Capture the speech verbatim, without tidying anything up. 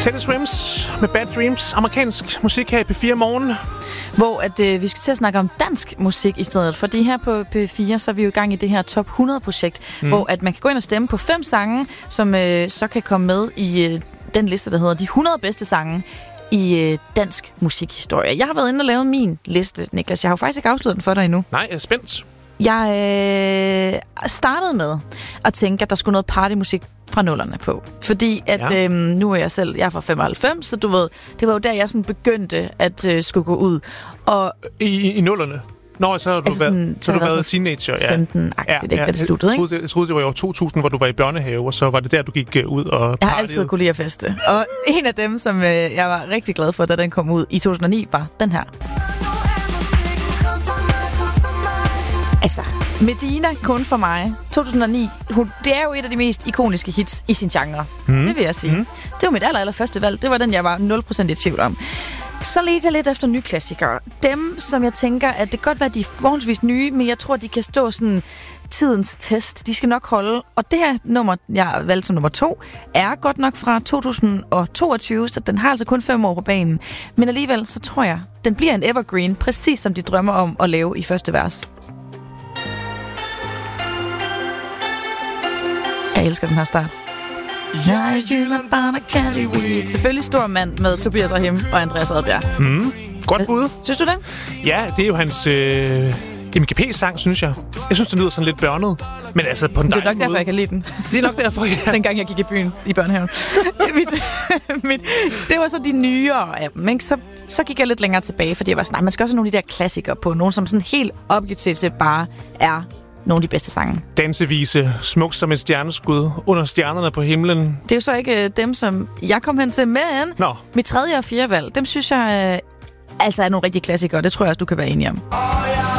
Teddy Swims med Bad Dreams. Amerikansk musik her i P fire Morgen. Hvor at, øh, vi skal til at snakke om dansk musik i stedet. Fordi her på P fire, så er vi jo i gang i det her top hundrede-projekt, mm. hvor at man kan gå ind og stemme på fem sange, som øh, så kan komme med i øh, den liste, der hedder de hundrede bedste sange i øh, dansk musikhistorie. Jeg har været inde og lavet min liste, Niklas. Jeg har jo faktisk ikke afsluttet den for dig endnu. Nej, jeg er spændt. Jeg øh, startede med at tænke, at der skulle noget partymusik fra nullerne på. Fordi at ja. øh, nu er jeg selv, jeg er fra femoghalvfems, så du ved, det var jo der, jeg sådan begyndte at øh, skulle gå ud. Og I, i nullerne? Nå, så har du altså været, sådan, så du været teenager. Ja. femten-agtigt, ja, ikke, ja, da det sluttede, jeg troede, jeg troede, det var i år to tusind, hvor du var i børnehave, og så var det der, du gik uh, ud og partiede. Jeg har altid kunne lide at feste. Og en af dem, som øh, jeg var rigtig glad for, da den kom ud i to tusind og ni, var den her. Altså, Medina, kun for mig. to tusind og ni, hun, det er jo et af de mest ikoniske hits i sin genre. Mm. Det vil jeg sige. Mm. Det var mit aller, aller første valg. Det var den, jeg var nul procent i tvivl om. Så ledte jeg lidt efter nye klassikere. Dem, som jeg tænker, at det kan godt være, de er forholdsvis nye, men jeg tror, de kan stå sådan tidens test. De skal nok holde. Og det her nummer, jeg valgte som nummer to, er godt nok fra to tusind og toogtyve, så den har altså kun fem år på banen. Men alligevel, så tror jeg, den bliver en evergreen, præcis som de drømmer om at lave i første vers. Jeg elsker den her start. Jeg er Jylland, barn og Cali-weed. Selvfølgelig stor mand med Tobias Rahim og Andreas Oddbjerg. Mm. Godt bud. Synes du det? Ja, det er jo hans øh, M G P-sang, synes jeg. Jeg synes, det lyder sådan lidt børnet. Men altså på en det er nok måde. derfor, jeg kan lide den. Det er nok derfor, ja. Dengang jeg gik i byen i børnehaven. mit, mit, det var så de nyere af dem, ikke? Så, så gik jeg lidt længere tilbage, fordi jeg var sådan, nej, man skal også have nogle af de der klassikere på. Nogle, som sådan helt objektivt bare er nogle af de bedste sange. Dansevise, smuk som et stjerneskud, under stjernerne på himlen. Det er jo så ikke dem, som jeg kom hen til, men Nå. mit tredje og fjerde valg, dem synes jeg øh, altså er nogle rigtige klassikere. Det tror jeg også, du kan være enig om.